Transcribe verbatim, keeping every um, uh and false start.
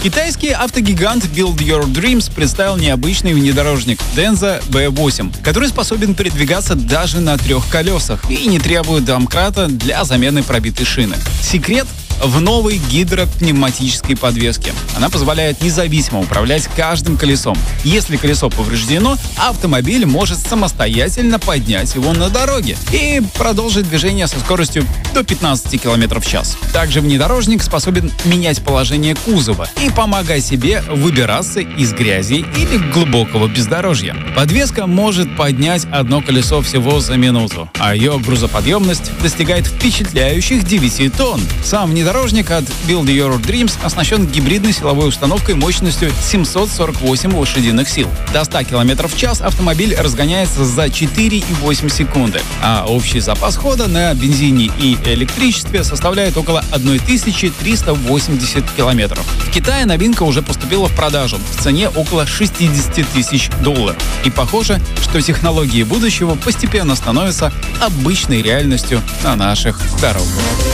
Китайский автогигант Build Your Dreams представил необычный внедорожник Denza би восемь, который способен передвигаться даже на трех колесах и не требует домкрата для замены пробитой шины. Секрет в новой гидропневматической подвеске. Она позволяет независимо управлять каждым колесом. Если колесо повреждено, автомобиль может самостоятельно поднять его на дороге и продолжить движение со скоростью до пятнадцати километров в час. Также внедорожник способен менять положение кузова и помогать себе выбираться из грязи или глубокого бездорожья. Подвеска может поднять одно колесо всего за минуту, а ее грузоподъемность достигает впечатляющих девяти тонн. Сам внедорожник от Build Your Dreams оснащен гибридной силовой установкой мощностью семьсот сорок восемь лошадиных сил. До ста километров в час автомобиль разгоняется за четыре и восемь секунды, а общий запас хода на бензине и электричестве составляет около тысяча триста восемьдесят километров. В Китае новинка уже поступила в продажу в цене около шестьдесят тысяч долларов. И похоже, что технологии будущего постепенно становятся обычной реальностью на наших дорогах.